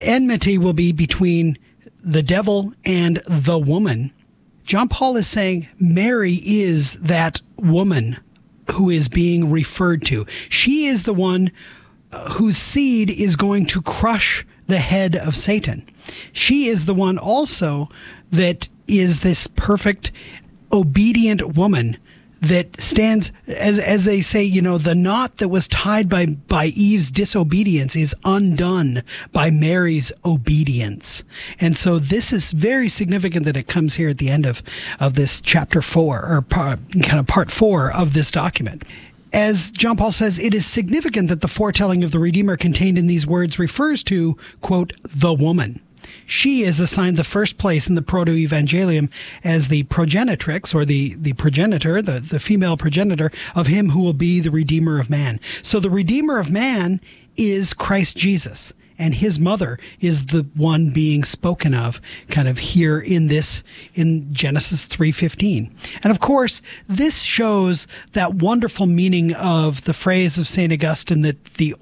enmity will be between the devil and the woman. John Paul is saying Mary is that woman who is being referred to. She is the one whose seed is going to crush the head of Satan. She is the one also that is this perfect, obedient woman that stands, as they say, the knot that was tied by Eve's disobedience is undone by Mary's obedience. And so this is very significant that it comes here at the end of this chapter 4, or part 4 of this document. As John Paul says, it is significant that the foretelling of the Redeemer contained in these words refers to, quote, the woman. She is assigned the first place in the Proto-Evangelium as the progenitrix, or the progenitor, the female progenitor of him who will be the Redeemer of man. So the Redeemer of man is Christ Jesus, and his mother is the one being spoken of kind of here in Genesis 3:15. And of course, this shows that wonderful meaning of the phrase of St. Augustine that the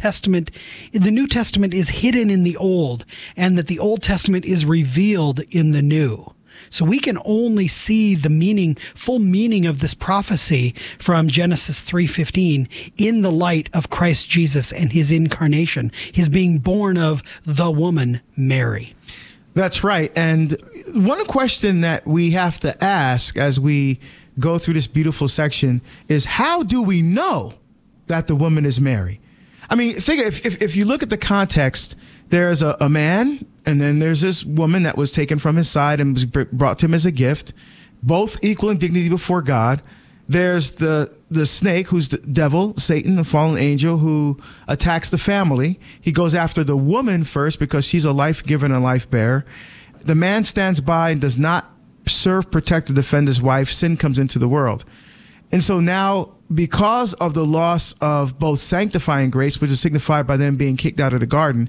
New Testament is hidden in the Old, and that the Old Testament is revealed in the New. So we can only see the full meaning of this prophecy from Genesis 3:15 in the light of Christ Jesus and his incarnation, his being born of the woman, Mary. That's right. And one question that we have to ask as we go through this beautiful section is, how do we know that the woman is Mary? I mean, think if you look at the context, there's a man, and then there's this woman that was taken from his side and was brought to him as a gift, both equal in dignity before God. There's the snake, who's the devil, Satan, the fallen angel, who attacks the family. He goes after the woman first because she's a life giver and a life bearer. The man stands by and does not serve, protect, or defend his wife. Sin comes into the world. And so now, because of the loss of both sanctifying grace, which is signified by them being kicked out of the garden,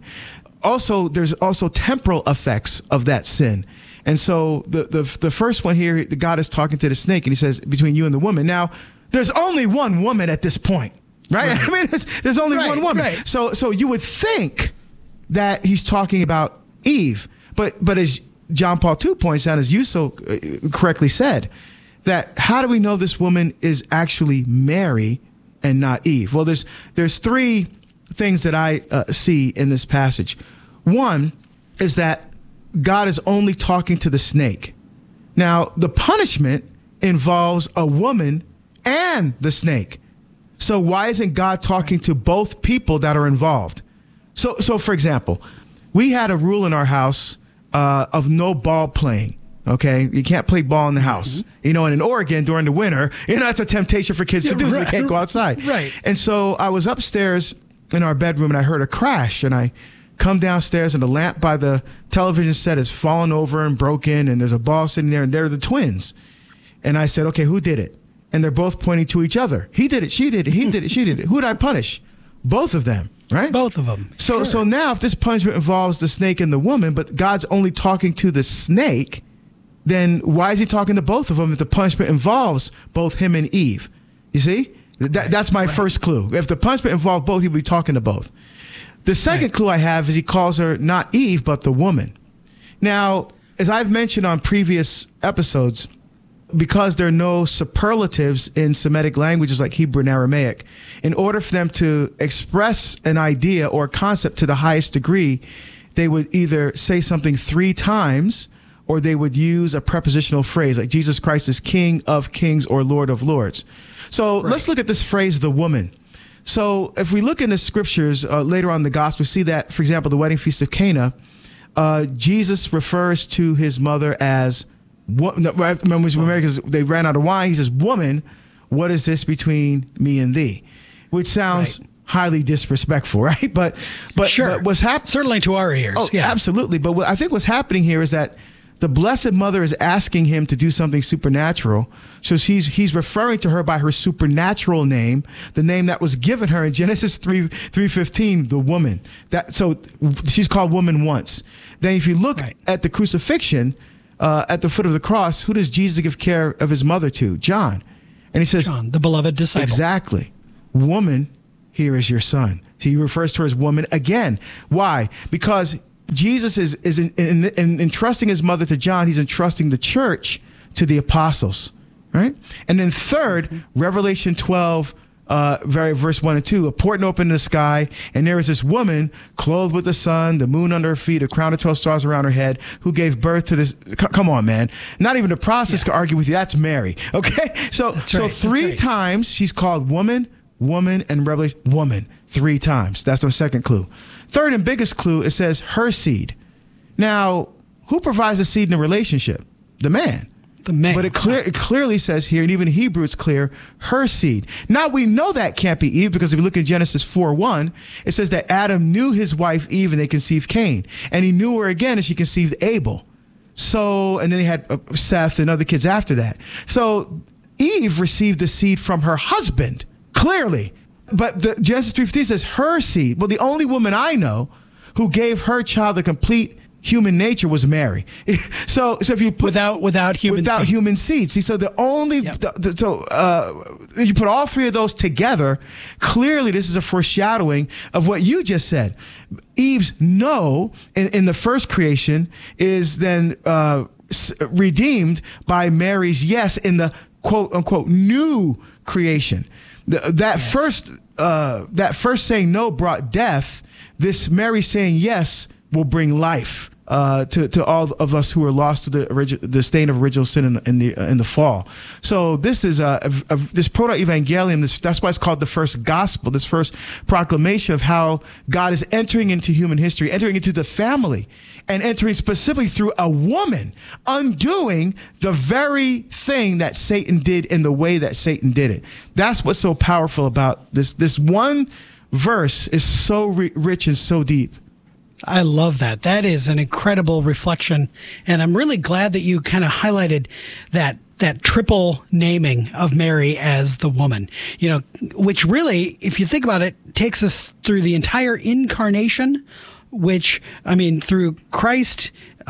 there's also temporal effects of that sin. And so the first one here, God is talking to the snake, and he says, between you and the woman. Now, there's only one woman at this point, right? I mean, there's only one woman. Right. So you would think that he's talking about Eve. But as John Paul II points out, as you so correctly said, that how do we know this woman is actually Mary and not Eve? Well, there's three things that I see in this passage. One is that God is only talking to the snake. Now, the punishment involves a woman and the snake. So why isn't God talking to both people that are involved? So for example, we had a rule in our house of no ball playing. Okay, you can't play ball in the house. Mm-hmm. And in Oregon during the winter, that's a temptation for kids to do. So they can't go outside. Right. And so I was upstairs in our bedroom, and I heard a crash, and I come downstairs, and the lamp by the television set is fallen over and broken, and there's a ball sitting there, and they're the twins. And I said, okay, who did it? And they're both pointing to each other. He did it, she did it, he did it, she did it. Who did I punish? Both of them, right? Both of them. So now if this punishment involves the snake and the woman, but God's only talking to the snake, then why is he talking to both of them if the punishment involves both him and Eve? You see? That's my first clue. If the punishment involved both, he'd be talking to both. The second clue I have is he calls her not Eve, but the woman. Now, as I've mentioned on previous episodes, because there are no superlatives in Semitic languages like Hebrew and Aramaic, in order for them to express an idea or concept to the highest degree, they would either say something 3 times, or they would use a prepositional phrase like Jesus Christ is King of Kings or Lord of Lords. So let's look at this phrase, the woman. So if we look in the scriptures later on in the gospel, we see that, for example, the wedding feast of Cana, Jesus refers to his mother as, remember because they ran out of wine, he says, woman, what is this between me and thee? Which sounds highly disrespectful, right? But sure. But what's happening, certainly to our ears. Oh, yeah, absolutely. But I think what's happening here is that the Blessed Mother is asking him to do something supernatural. So he's referring to her by her supernatural name, the name that was given her in Genesis 3:15, the woman. So she's called woman once. Then if you look at the crucifixion, at the foot of the cross, who does Jesus give care of his mother to? John. And he says, John, the beloved disciple. Exactly. Woman, here is your son. He refers to her as woman again. Why? Because Jesus is in entrusting his mother to John, he's entrusting the church to the apostles, right? And then third, Revelation 12, verse 1 and 2, a portal opened in the sky, and there is this woman clothed with the sun, the moon under her feet, a crown of 12 stars around her head, who gave birth to this. Come on, man. Not even the process can argue with you. That's Mary. Okay. So three times she's called woman, and Revelation, woman, 3 times. That's the second clue. Third and biggest clue, it says her seed. Now, who provides the seed in a relationship? The man. The man. But it clearly says here, and even in Hebrew it's clear, her seed. Now we know that can't be Eve, because if you look in Genesis 4:1, it says that Adam knew his wife Eve and they conceived Cain. And he knew her again and she conceived Abel. So, and then they had Seth and other kids after that. So Eve received the seed from her husband, clearly. But the Genesis 3:15 says her seed. Well, the only woman I know who gave her child a complete human nature was Mary. So if you put without human seed. See, so the only you put all 3 of those together, clearly this is a foreshadowing of what you just said. Eve's no in the first creation is then redeemed by Mary's yes in the quote unquote new creation. That first saying no brought death. This Mary saying yes will bring life to all of us who are lost to the stain of original sin in the fall. So this is this proto-evangelium. That's why it's called the first gospel. This first proclamation of how God is entering into human history, entering into the family, and entering specifically through a woman, undoing the very thing that Satan did in the way that Satan did it. That's what's so powerful about this. This one verse is so rich and so deep. I love that. That is an incredible reflection. And I'm really glad that you kind of highlighted that triple naming of Mary as the woman, which really, if you think about it, takes us through the entire incarnation, which, through Christ,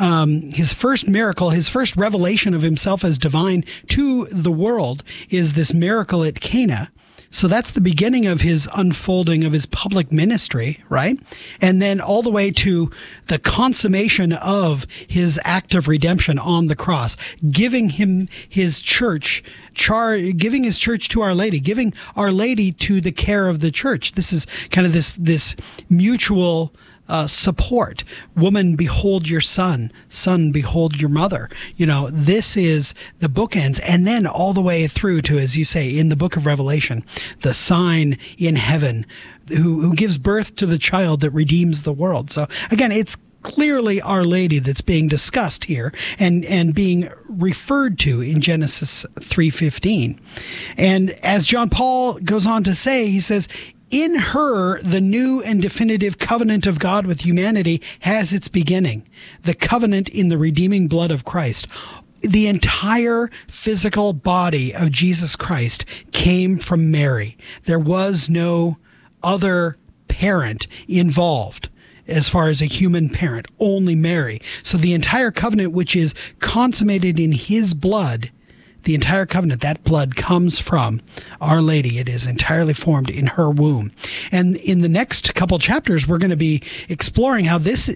his first miracle, his first revelation of himself as divine to the world is this miracle at Cana. So that's the beginning of his unfolding of his public ministry, right? And then all the way to the consummation of his act of redemption on the cross, giving him his church, giving his church to Our Lady, giving Our Lady to the care of the church. This is kind of this mutual support. Woman, behold your son. Son, behold your mother. This is the bookends. And then all the way through to, as you say, in the book of Revelation, the sign in heaven who gives birth to the child that redeems the world. So again, it's clearly Our Lady that's being discussed here and being referred to in Genesis 3:15. And as John Paul goes on to say, he says, in her, the new and definitive covenant of God with humanity has its beginning, the covenant in the redeeming blood of Christ. The entire physical body of Jesus Christ came from Mary. There was no other parent involved as far as a human parent, only Mary. So the entire covenant, which is consummated in his blood, the entire covenant, that blood comes from Our Lady. It is entirely formed in her womb. And in the next couple chapters, we're going to be exploring how this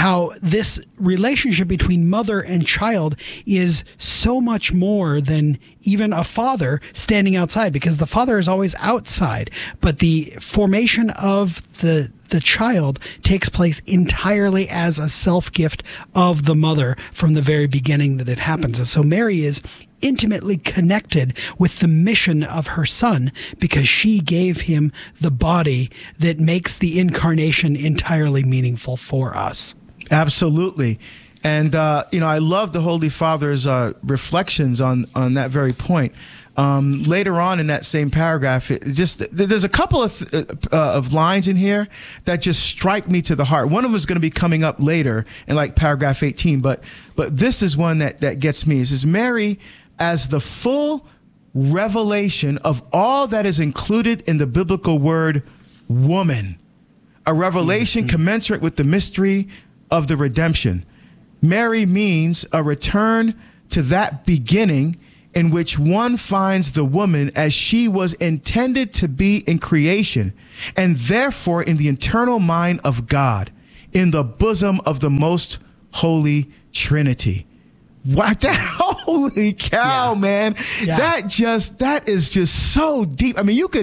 relationship between mother and child is so much more than even a father standing outside, because the father is always outside. But the formation of the child takes place entirely as a self-gift of the mother from the very beginning that it happens. And so Mary is intimately connected with the mission of her son because she gave him the body that makes the incarnation entirely meaningful for us. Absolutely. And, I love the Holy Father's reflections on that very point. Later on in that same paragraph, there's a couple of lines in here that just strike me to the heart. One of them is going to be coming up later in like paragraph 18, but this is one that gets me. It says, Mary, as the full revelation of all that is included in the biblical word woman, a revelation commensurate with the mystery of the redemption. Mary means a return to that beginning in which one finds the woman as she was intended to be in creation, and therefore in the eternal mind of God, in the bosom of the most holy Trinity. What that? Holy cow, man. Yeah. That is just so deep. I mean,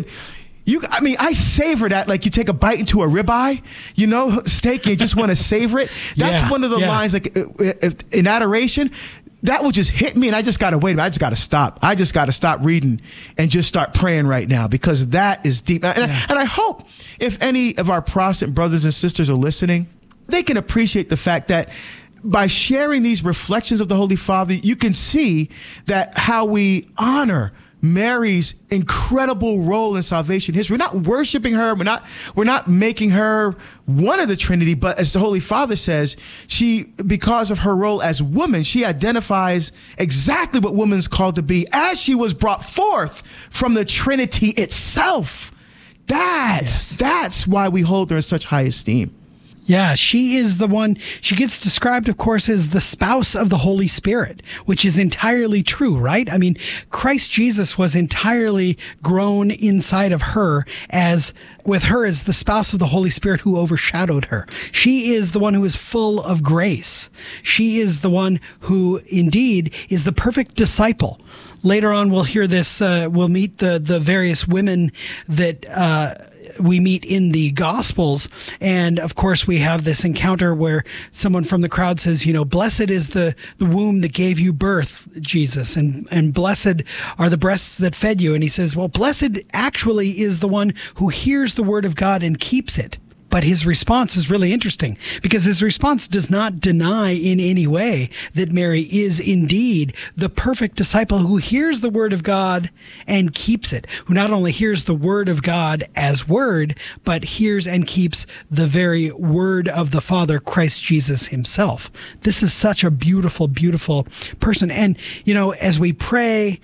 I savor that like you take a bite into a ribeye, steak, and you just want to savor it. That's one of the lines, like if, in adoration, that will just hit me, and I just got to wait. I just got to stop. I just got to stop reading and just start praying right now, because that is deep. And I hope if any of our Protestant brothers and sisters are listening, they can appreciate the fact that by sharing these reflections of the Holy Father, you can see that how we honor Mary's incredible role in salvation history. We're not worshiping her. We're not making her one of the Trinity, but as the Holy Father says, because of her role as woman, she identifies exactly what woman's called to be, as she was brought forth from the Trinity itself. That's why we hold her in such high esteem. Yeah, she is the one. She gets described, of course, as the spouse of the Holy Spirit, which is entirely true, right? I mean, Christ Jesus was entirely grown inside of her with her as the spouse of the Holy Spirit who overshadowed her. She is the one who is full of grace. She is the one who indeed is the perfect disciple. Later on, we'll hear this. We'll meet the various women that we meet in the Gospels. And of course, we have this encounter where someone from the crowd says, blessed is the womb that gave you birth, Jesus, and blessed are the breasts that fed you. And he says, well, blessed actually is the one who hears the word of God and keeps it. But his response is really interesting, because his response does not deny in any way that Mary is indeed the perfect disciple who hears the word of God and keeps it, who not only hears the word of God as word, but hears and keeps the very word of the Father, Christ Jesus himself. This is such a beautiful, beautiful person. And, as we pray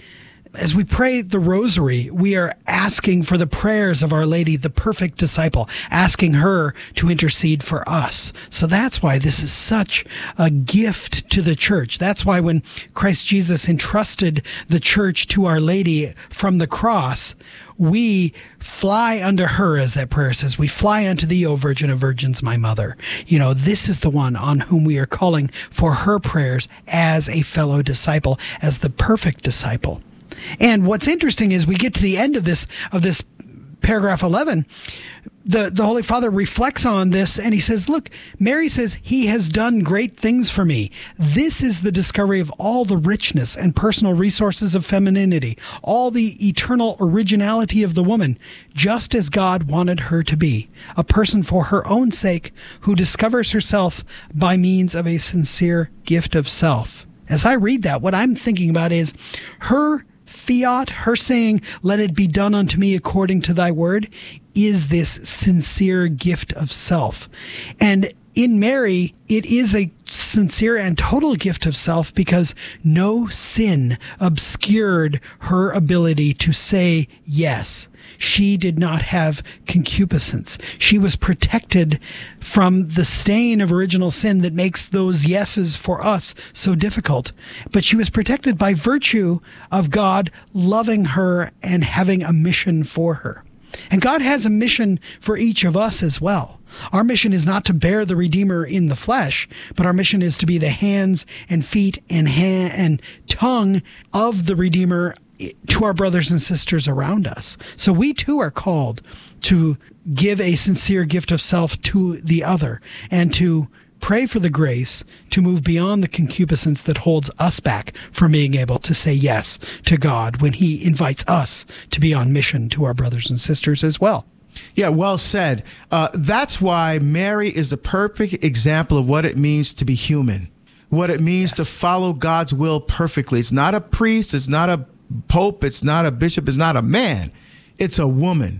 the rosary, we are asking for the prayers of Our Lady, the perfect disciple, asking her to intercede for us. So that's why this is such a gift to the church. That's why when Christ Jesus entrusted the church to Our Lady from the cross, we fly unto her, as that prayer says. We fly unto thee, O Virgin of Virgins, my mother. This is the one on whom we are calling for her prayers as a fellow disciple, as the perfect disciple. And what's interesting is we get to the end of this paragraph 11, the Holy Father reflects on this, and he says, look, Mary says, he has done great things for me. This is the discovery of all the richness and personal resources of femininity, all the eternal originality of the woman, just as God wanted her to be, a person for her own sake who discovers herself by means of a sincere gift of self. As I read that, what I'm thinking about is her fiat, her saying, let it be done unto me according to thy word, is this sincere gift of self. And in Mary, it is a sincere and total gift of self, because no sin obscured her ability to say yes. She did not have concupiscence. She was protected from the stain of original sin that makes those yeses for us so difficult. But she was protected by virtue of God loving her and having a mission for her. And God has a mission for each of us as well. Our mission is not to bear the Redeemer in the flesh, but our mission is to be the hands and feet and tongue of the Redeemer to our brothers and sisters around us. So we too are called to give a sincere gift of self to the other, and to pray for the grace to move beyond the concupiscence that holds us back from being able to say yes to God when he invites us to be on mission to our brothers and sisters as well. Yeah, well said. That's why Mary is the perfect example of what it means to be human, what it means to follow God's will perfectly. It's not a priest, it's not a pope, it's not a bishop, it's not a man, it's a woman.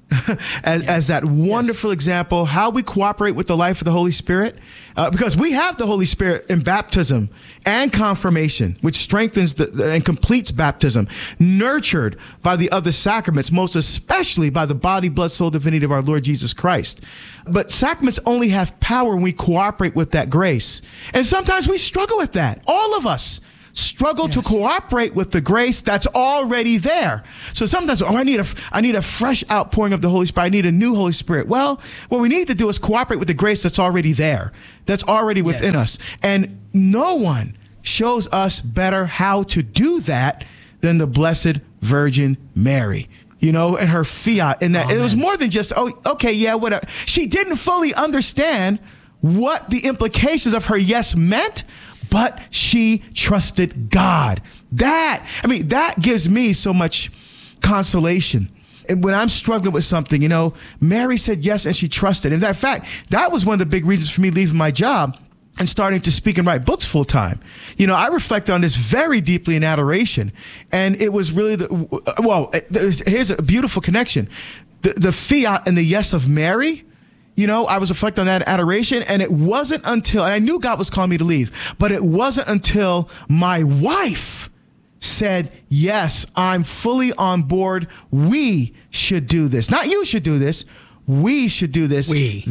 as that wonderful example, how we cooperate with the life of the Holy Spirit, because we have the Holy Spirit in baptism and confirmation, which strengthens and completes baptism, nurtured by the other sacraments, most especially by the body, blood, soul, divinity of our Lord Jesus Christ. But sacraments only have power when we cooperate with that grace. And sometimes we struggle with that. All of us struggle to cooperate with the grace that's already there. So sometimes, I need a fresh outpouring of the Holy Spirit. I need a new Holy Spirit. Well, what we need to do is cooperate with the grace that's already there, that's already within us. And no one shows us better how to do that than the Blessed Virgin Mary. And her fiat, in that it was more than just, whatever. She didn't fully understand what the implications of her yes meant, but she trusted God. That gives me so much consolation. And when I'm struggling with something, Mary said yes and she trusted. And in fact, that was one of the big reasons for me leaving my job and starting to speak and write books full time. I reflect on this very deeply in adoration. And it was really here's a beautiful connection. The fiat and the yes of Mary, I was reflecting on that adoration, and it wasn't until, and I knew God was calling me to leave, but it wasn't until my wife said, yes, I'm fully on board. We should do this. Not you should do this. We should do this.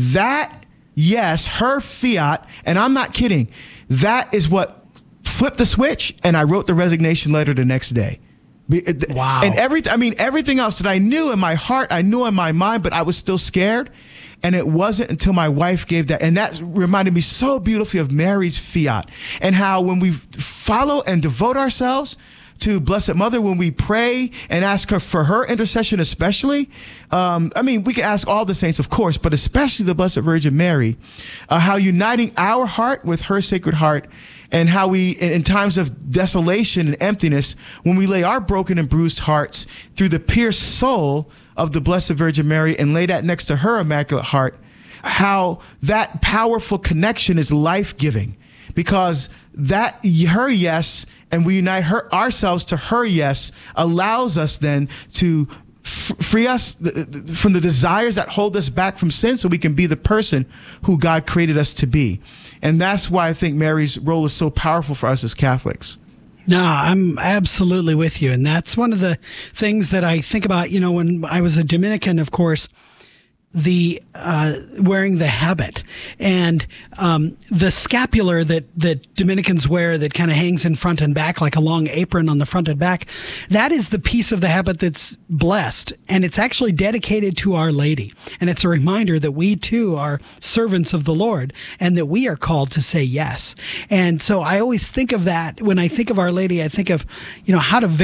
Yes, her fiat, and I'm not kidding, that is what flipped the switch, and I wrote the resignation letter the next day. Wow. And everything else that I knew in my heart, I knew in my mind, but I was still scared. And it wasn't until my wife gave that. And that reminded me so beautifully of Mary's fiat, and how when we follow and devote ourselves to Blessed Mother, when we pray and ask her for her intercession especially, we can ask all the saints, of course, but especially the Blessed Virgin Mary, how uniting our heart with her Sacred Heart, and how we, in times of desolation and emptiness, when we lay our broken and bruised hearts through the pierced soul of the Blessed Virgin Mary and lay that next to her Immaculate Heart, how that powerful connection is life-giving, because that her yes, and we unite ourselves to her yes, allows us then to free us from the desires that hold us back from sin, so we can be the person who God created us to be. And that's why I think Mary's role is so powerful for us as Catholics. No, I'm absolutely with you. And that's one of the things that I think about, when I was a Dominican, of course, the wearing the habit and the scapular that Dominicans wear that kind of hangs in front and back like a long apron on the front and back. That is the piece of the habit that's blessed, and it's actually dedicated to Our Lady. And it's a reminder that we too are servants of the Lord, and that we are called to say yes. And so I always think of that when I think of Our Lady. I think of, how do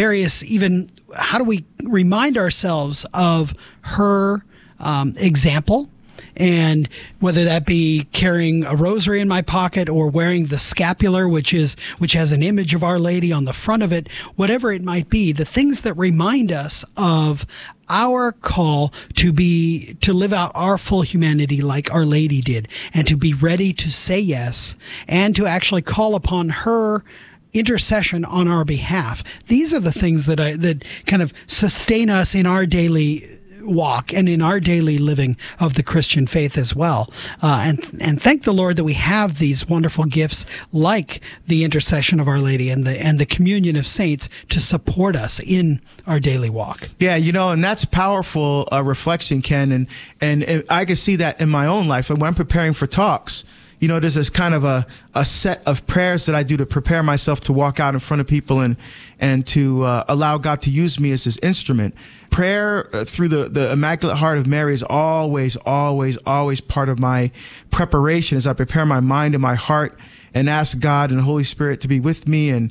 we remind ourselves of her example, and whether that be carrying a rosary in my pocket or wearing the scapular, which has an image of Our Lady on the front of it, whatever it might be, the things that remind us of our call to live out our full humanity like Our Lady did, and to be ready to say yes, and to actually call upon her intercession on our behalf. These are the things that kind of sustain us in our daily walk and in our daily living of the Christian faith as well. And thank the Lord that we have these wonderful gifts like the intercession of Our Lady and the communion of saints to support us in our daily walk. Yeah, and that's powerful reflection, Ken. And I can see that in my own life. When I'm preparing for talks, there's this kind of a set of prayers that I do to prepare myself to walk out in front of people and to allow God to use me as his instrument. Prayer through the Immaculate Heart of Mary is always, always, always part of my preparation as I prepare my mind and my heart and ask God and the Holy Spirit to be with me and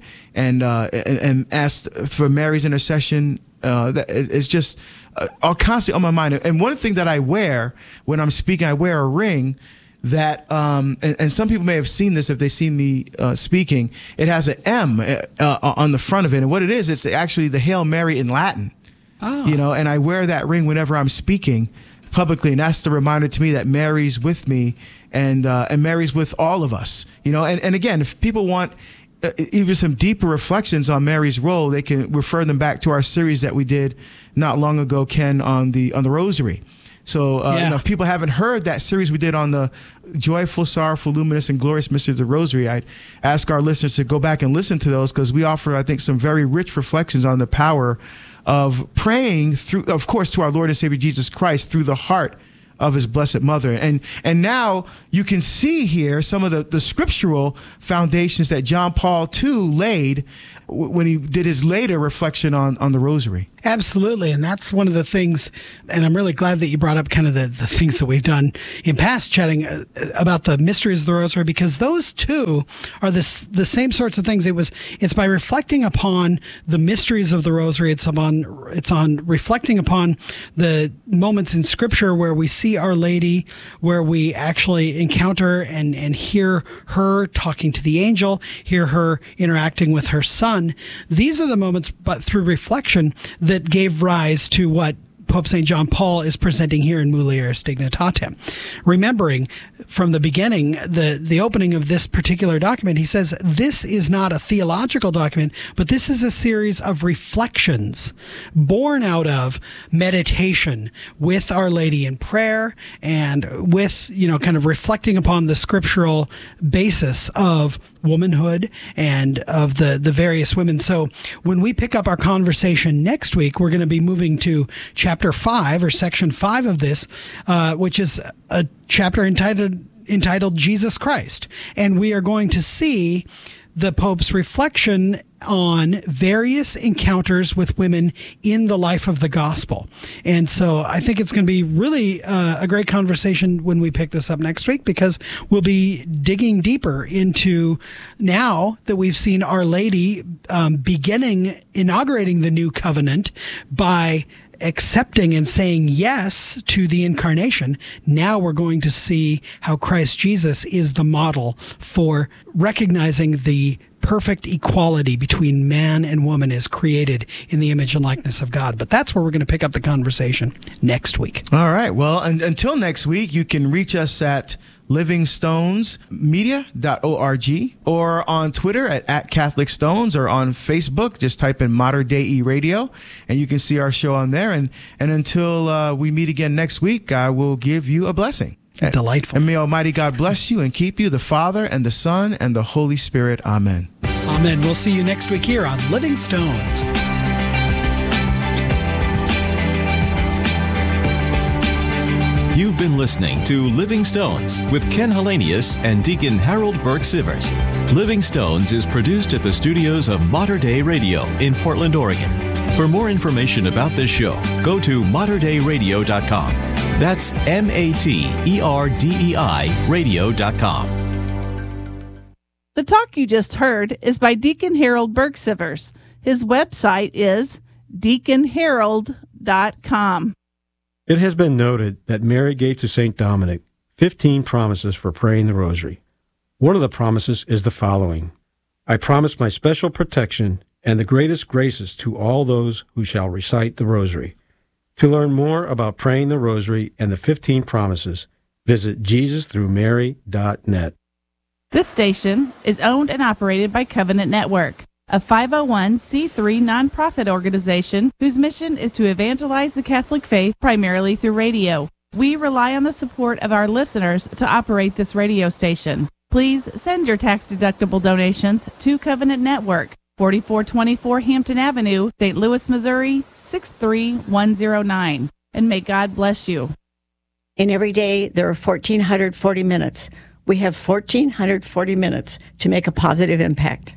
ask for Mary's intercession. That is just constantly on my mind. And one thing that I wear when I'm speaking, I wear a ring that, and some people may have seen this if they've seen me speaking. It has an M on the front of it. And what it is, it's actually the Hail Mary in Latin. Oh. And I wear that ring whenever I'm speaking publicly. And that's the reminder to me that Mary's with me and Mary's with all of us. And again, if people want even some deeper reflections on Mary's role, they can refer them back to our series that we did not long ago, Ken, on the Rosary. So, if people haven't heard that series we did on the joyful, sorrowful, luminous, and glorious mysteries of the Rosary, I'd ask our listeners to go back and listen to those, because we offer, I think, some very rich reflections on the power of praying through, of course, to our Lord and Savior Jesus Christ through the heart of his Blessed Mother. And now you can see here some of the scriptural foundations that John Paul II laid when he did his later reflection on the Rosary. Absolutely. And that's one of the things, and I'm really glad that you brought up kind of the things that we've done in past chatting about the mysteries of the Rosary, because those two are the same sorts of things. It's by reflecting upon the mysteries of the Rosary. It's on reflecting upon the moments in Scripture where we see Our Lady, where we actually encounter and hear her talking to the angel, hear her interacting with her son. These are the moments, but through reflection, that gave rise to what Pope St. John Paul is presenting here in Mulieris Dignitatem. Remembering from the beginning, the opening of this particular document, he says, this is not a theological document, but this is a series of reflections born out of meditation with Our Lady in prayer and with, kind of reflecting upon the scriptural basis of womanhood and of the various women. So when we pick up our conversation next week, we're going to be moving to chapter 5 or section 5 of this, which is a chapter entitled Jesus Christ. And we are going to see the Pope's reflection on various encounters with women in the life of the gospel. And so I think it's going to be really a great conversation when we pick this up next week, because we'll be digging deeper into, now that we've seen Our Lady inaugurating the new covenant by accepting and saying yes to the incarnation. Now we're going to see how Christ Jesus is the model for recognizing the perfect equality between man and woman is created in the image and likeness of God. But that's where we're going to pick up the conversation next week. All right. Well, until next week, you can reach us at livingstonesmedia.org or on Twitter at Catholic Stones, or on Facebook, just type in Mater Dei Radio and you can see our show on there. And until we meet again next week, I will give you a blessing. Delightful. And may Almighty God bless you and keep you, the Father and the Son and the Holy Spirit. Amen. Amen. We'll see you next week here on Living Stones. You've been listening to Living Stones with Ken Hallenius and Deacon Harold Burke-Sivers. Living Stones is produced at the studios of Mater Dei Radio in Portland, Oregon. For more information about this show, go to materdeiradio.com. That's MATERDEI radio.com. The talk you just heard is by Deacon Harold Burke-Sivers. His website is deaconharold.com. It has been noted that Mary gave to St. Dominic 15 promises for praying the Rosary. One of the promises is the following: I promise my special protection and the greatest graces to all those who shall recite the Rosary. To learn more about praying the Rosary and the 15 promises, visit JesusThroughMary.net. This station is owned and operated by Covenant Network, a 501c3 nonprofit organization whose mission is to evangelize the Catholic faith primarily through radio. We rely on the support of our listeners to operate this radio station. Please send your tax-deductible donations to Covenant Network, 4424 Hampton Avenue, St. Louis, Missouri, 63109. And may God bless you. And every day there are 1,440 minutes. We have 1,440 minutes to make a positive impact.